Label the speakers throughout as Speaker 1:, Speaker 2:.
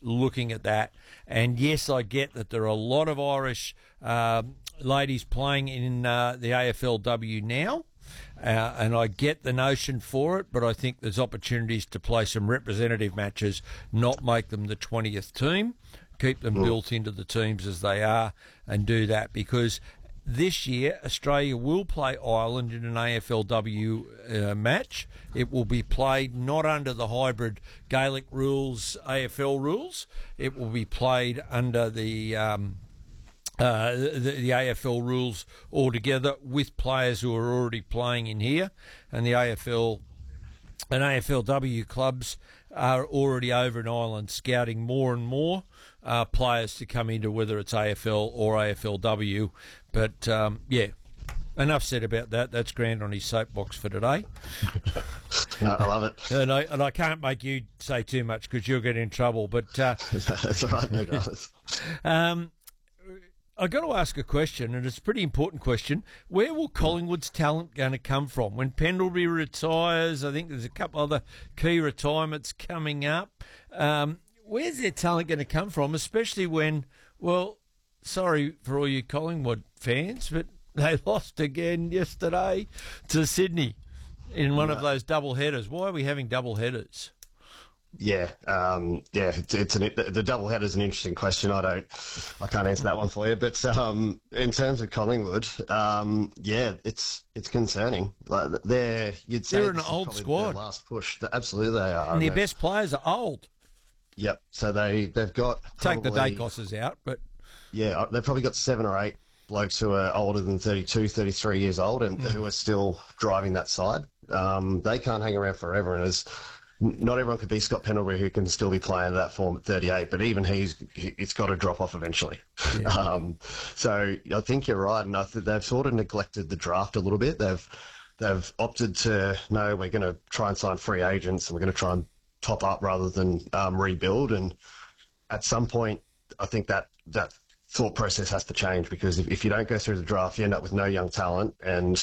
Speaker 1: looking at that. And yes, I get that there are a lot of Irish ladies playing in the AFLW now. And I get the notion for it, but I think there's opportunities to play some representative matches, not make them the 20th team, keep them built into the teams as they are, and do that, because this year Australia will play Ireland in an AFLW match. It will be played not under the hybrid Gaelic rules, AFL rules. It will be played under the AFL rules altogether, with players who are already playing in here, and the AFL and AFLW clubs are already over in Ireland scouting more and more players to come into, whether it's AFL or AFLW. But yeah, enough said about that. That's Grant on his soapbox for today.
Speaker 2: No, I love it.
Speaker 1: And I can't make you say too much because you'll get in trouble. But
Speaker 2: that's all right, no dramas.
Speaker 1: I've got to ask a question, and it's a pretty important question. Where will Collingwood's talent going to come from? When Pendlebury retires, I think there's a couple other key retirements coming up. Where's their talent going to come from, especially when, well, sorry for all you Collingwood fans, but they lost again yesterday to Sydney in one of those double headers. Why are we having double headers?
Speaker 2: Yeah, the double header is an interesting question. I can't answer that one for you. But in terms of Collingwood, it's concerning. Like they're
Speaker 1: an old squad.
Speaker 2: Their last push. Absolutely, they are.
Speaker 1: And their best players are old.
Speaker 2: Yep. So they've got
Speaker 1: take the Dacoses out, but
Speaker 2: yeah, they've probably got 7 or 8 blokes who are older than 32, 33 years old, and who are still driving that side. They can't hang around forever, and not everyone could be Scott Pendlebury, who can still be playing that form at 38, but even it's got to drop off eventually. Yeah. So I think you're right, and they've sort of neglected the draft a little bit. They've opted to, no, we're going to try and sign free agents, and we're going to try and top up rather than rebuild. And at some point, I think that thought process has to change, because if you don't go through the draft, you end up with no young talent, and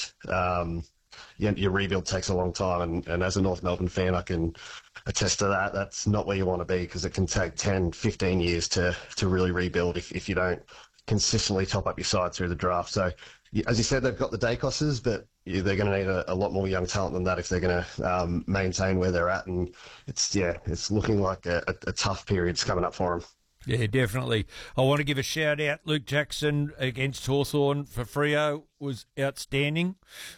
Speaker 2: your rebuild takes a long time, and as a North Melbourne fan, I can attest to that. That's not where you want to be, because it can take 10, 15 years to really rebuild if you don't consistently top up your side through the draft. So, as you said, they've got the Dacoses, but they're going to need a lot more young talent than that if they're going to maintain where they're at. And it's looking like a tough period's coming up for them.
Speaker 1: Yeah, definitely. I want to give a shout out. Luke Jackson against Hawthorn for Freo was outstanding.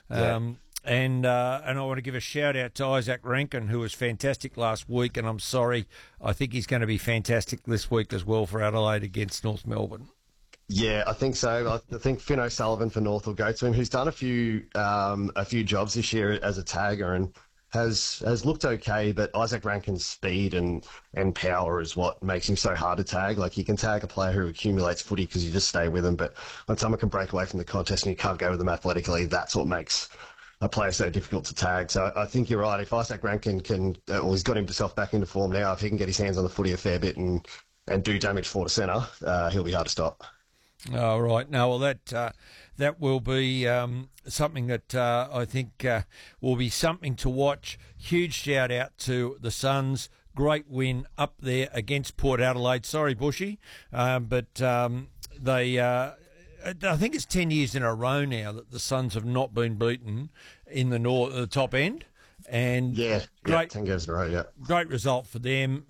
Speaker 1: And I want to give a shout out to Isaac Rankin, who was fantastic last week, and I'm sorry, I think he's going to be fantastic this week as well for Adelaide against North Melbourne.
Speaker 2: Yeah, I think so. I think Finn O'Sullivan for North will go to him, who's done a few jobs this year as a tagger and has looked okay, but Isaac Rankin's speed and power is what makes him so hard to tag. Like, you can tag a player who accumulates footy because you just stay with him, but when someone can break away from the contest and you can't go with them athletically, that's what makes a player so difficult to tag. So I think you're right. If Isaac Rankin he's got himself back into form now, if he can get his hands on the footy a fair bit and do damage forward to centre, he'll be hard to stop.
Speaker 1: Oh, right. No, well, that will be something that I think will be something to watch. Huge shout out to the Suns. Great win up there against Port Adelaide. Sorry, Bushy, but they. I think it's 10 years in a row now that the Suns have not been beaten in the top end. And
Speaker 2: great 10 games in a row, yeah.
Speaker 1: Great result for them,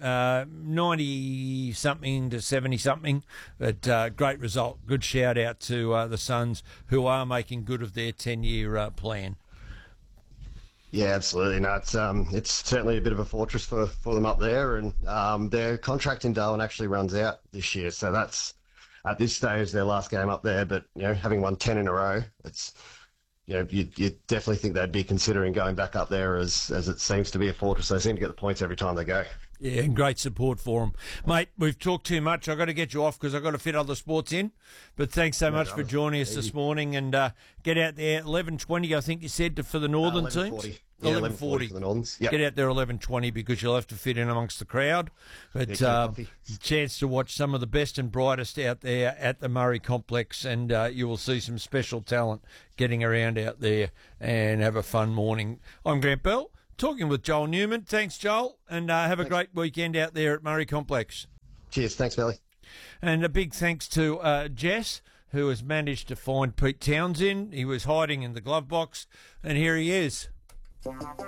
Speaker 1: 90-something to 70-something, but great result. Good shout out to the Suns, who are making good of their 10-year plan.
Speaker 2: Yeah, absolutely. No, it's certainly a bit of a fortress for them up there, and their contract in Darwin actually runs out this year, so that's at this stage their last game up there. But having won 10 in a row, it's you definitely think they'd be considering going back up there, as it seems to be a fortress. They seem to get the points every time they go.
Speaker 1: Yeah, and great support for them. Mate, we've talked too much. I've got to get you off because I've got to fit other sports in. But thanks so much for joining us this morning. And get out there, 11:20, I think you said, for the Northern teams.
Speaker 2: Yeah, 11:40 for the Northerns. Yep.
Speaker 1: Get out there 11:20 because you'll have to fit in amongst the crowd. But chance to watch some of the best and brightest out there at the Murray Complex, and you will see some special talent getting around out there and have a fun morning. I'm Grant Bell, talking with Joel Newman. Thanks, Joel, and have a great weekend out there at Murray Complex.
Speaker 2: Cheers. Thanks, Billy.
Speaker 1: And a big thanks to Jess, who has managed to find Pete Townsend. He was hiding in the glove box, and here he is.